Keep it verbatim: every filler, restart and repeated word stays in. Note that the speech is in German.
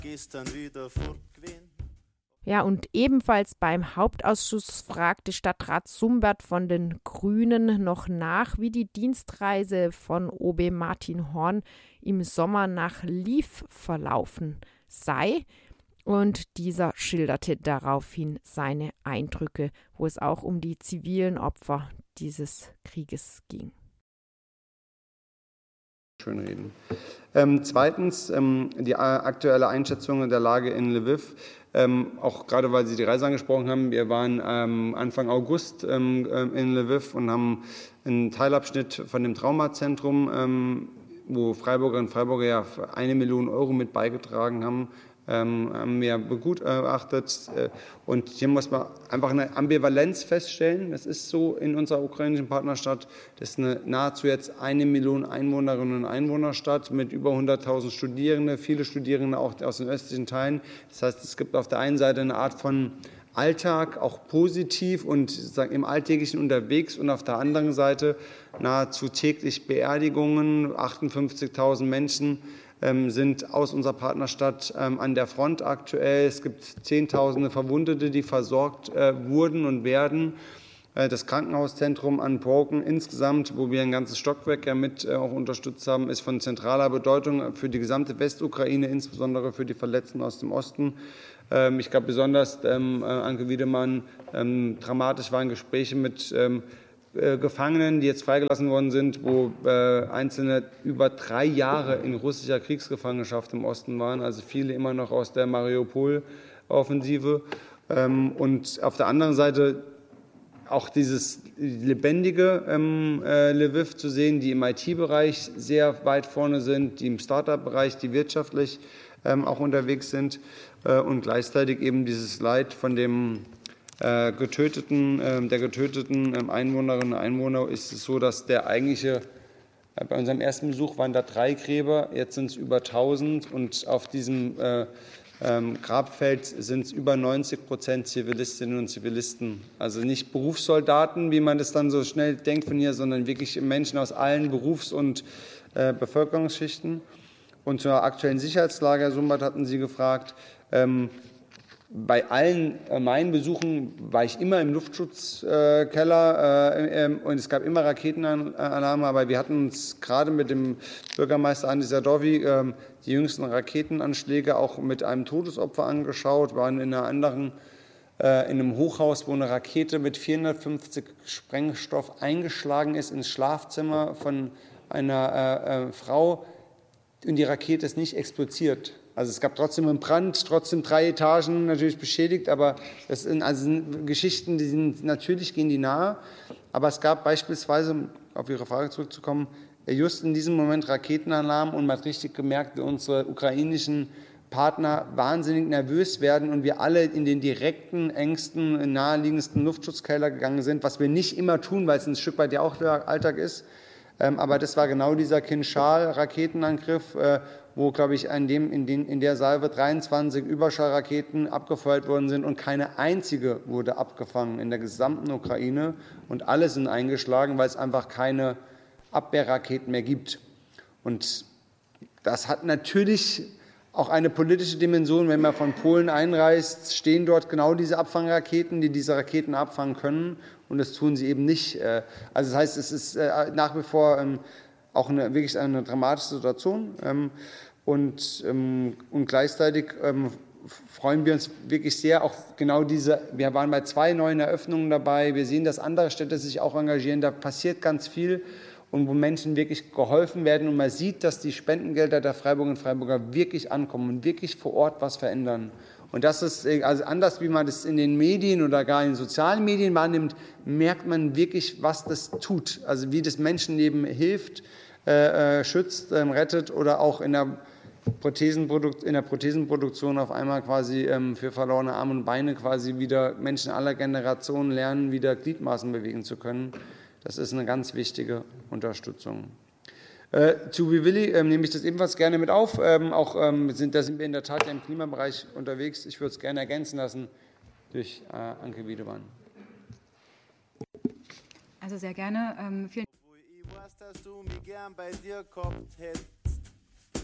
gestern wieder fort gewesen. Ja, und ebenfalls beim Hauptausschuss fragte Stadtrat Sumbert von den Grünen noch nach, wie die Dienstreise von O B Martin Horn im Sommer nach Lviv verlaufen sei. Und dieser schilderte daraufhin seine Eindrücke, wo es auch um die zivilen Opfer dieses Krieges ging. Schönreden. Ähm, zweitens ähm, die aktuelle Einschätzung der Lage in Lviv. Ähm, auch gerade, weil Sie die Reise angesprochen haben. Wir waren ähm, Anfang August ähm, in Lviv und haben einen Teilabschnitt von dem Traumazentrum, ähm, wo Freiburgerinnen und Freiburger ja eine Million Euro mit beigetragen haben, ähm, haben wir begutachtet. Und hier muss man einfach eine Ambivalenz feststellen. Das ist so in unserer ukrainischen Partnerstadt. Das ist eine nahezu jetzt eine Million Einwohnerinnen und Einwohnerstadt mit über hunderttausend Studierende, viele Studierende auch aus den östlichen Teilen. Das heißt, es gibt auf der einen Seite eine Art von Alltag, auch positiv und sozusagen im Alltäglichen unterwegs, und auf der anderen Seite nahezu täglich Beerdigungen. achtundfünfzigtausend Menschen ähm, sind aus unserer Partnerstadt ähm, an der Front aktuell. Es gibt Zehntausende Verwundete, die versorgt äh, wurden und werden. Äh, das Krankenhauszentrum Unbroken insgesamt, wo wir ein ganzes Stockwerk ja mit äh, auch unterstützt haben, ist von zentraler Bedeutung für die gesamte Westukraine, insbesondere für die Verletzten aus dem Osten. Ähm, ich glaube besonders, ähm, Anke Wiedemann, ähm, dramatisch waren Gespräche mit ähm, Gefangenen, die jetzt freigelassen worden sind, wo äh, Einzelne über drei Jahre in russischer Kriegsgefangenschaft im Osten waren, also viele immer noch aus der Mariupol-Offensive. Ähm, und auf der anderen Seite auch dieses lebendige ähm, äh, Lviv zu sehen, die im I T-Bereich sehr weit vorne sind, die im Start-up-Bereich, die wirtschaftlich ähm, auch unterwegs sind, äh, und gleichzeitig eben dieses Leid von dem Äh, getöteten, äh, der getöteten äh, Einwohnerinnen und Einwohner ist es so, dass der eigentliche, äh, bei unserem ersten Besuch waren da drei Gräber, jetzt sind es über tausend, und auf diesem äh, ähm, Grabfeld sind es über neunzig Prozent Zivilistinnen und Zivilisten. Also nicht Berufssoldaten, wie man das dann so schnell denkt von hier, sondern wirklich Menschen aus allen Berufs- und äh, Bevölkerungsschichten. Und zur aktuellen Sicherheitslage, Herr Sumbert, hatten Sie gefragt. Ähm, Bei allen meinen Besuchen war ich immer im Luftschutzkeller äh, äh, und es gab immer Raketenalarme, aber wir hatten uns gerade mit dem Bürgermeister Andi Sadowy äh, die jüngsten Raketenanschläge auch mit einem Todesopfer angeschaut, waren in einer anderen, äh, in einem Hochhaus, wo eine Rakete mit vierhundertfünfzig Sprengstoff eingeschlagen ist ins Schlafzimmer von einer äh, äh, Frau, und die Rakete ist nicht explodiert. Also es gab trotzdem einen Brand, trotzdem drei Etagen natürlich beschädigt, aber das sind also Geschichten, die sind natürlich, gehen die nahe. Aber es gab beispielsweise, um auf Ihre Frage zurückzukommen, just in diesem Moment Raketenalarm, und man hat richtig gemerkt, wie unsere ukrainischen Partner wahnsinnig nervös werden und wir alle in den direkten, engsten, naheliegendsten Luftschutzkeller gegangen sind, was wir nicht immer tun, weil es ein Stück weit ja auch der Alltag ist. Aber das war genau dieser Kinschal-Raketenangriff, wo, glaube ich, in, dem, in, den, in der Salve dreiundzwanzig Überschallraketen abgefeuert worden sind und keine einzige wurde abgefangen in der gesamten Ukraine. Und alle sind eingeschlagen, weil es einfach keine Abwehrraketen mehr gibt. Und das hat natürlich auch eine politische Dimension. Wenn man von Polen einreist, stehen dort genau diese Abfangraketen, die diese Raketen abfangen können. Und das tun sie eben nicht. Also das heißt, es ist nach wie vor auch eine, wirklich eine dramatische Situation. Und, und gleichzeitig freuen wir uns wirklich sehr, auch genau diese, wir waren bei zwei neuen Eröffnungen dabei. Wir sehen, dass andere Städte sich auch engagieren. Da passiert ganz viel. Und wo Menschen wirklich geholfen werden und man sieht, dass die Spendengelder der Freiburgerinnen und Freiburger wirklich ankommen und wirklich vor Ort was verändern. Und das ist also anders, wie man das in den Medien oder gar in den sozialen Medien wahrnimmt, merkt man wirklich, was das tut. Also wie das Menschenleben hilft, äh, schützt, äh, rettet oder auch in der, Prothesenprodukt, in der Prothesenproduktion auf einmal quasi ähm, für verlorene Arme und Beine quasi wieder Menschen aller Generationen lernen, wieder Gliedmaßen bewegen zu können. Das ist eine ganz wichtige Unterstützung. Äh, zu Willi ähm, nehme ich das ebenfalls gerne mit auf. Ähm, auch ähm, sind, da sind wir in der Tat ja im Klimabereich unterwegs. Ich würde es gerne ergänzen lassen durch äh, Anke Wiedemann. Also sehr gerne. Ähm, vielen Ich weiß, dass du mich gern bei dir gehabt hättest.